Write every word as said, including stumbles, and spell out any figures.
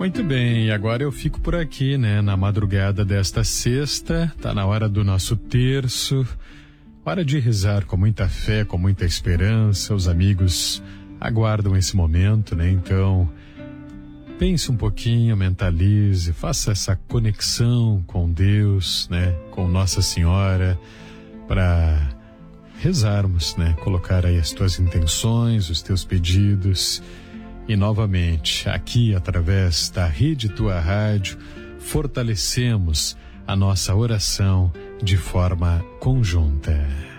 Muito bem, e agora eu fico por aqui, né? Na madrugada desta sexta, tá na hora do nosso terço, hora de rezar com muita fé, com muita esperança. Os amigos aguardam esse momento, né? Então, pense um pouquinho, mentalize, faça essa conexão com Deus, né? Com Nossa Senhora, para rezarmos, né? Colocar aí as tuas intenções, os teus pedidos. E novamente, aqui através da Rede Tua Rádio, fortalecemos a nossa oração de forma conjunta.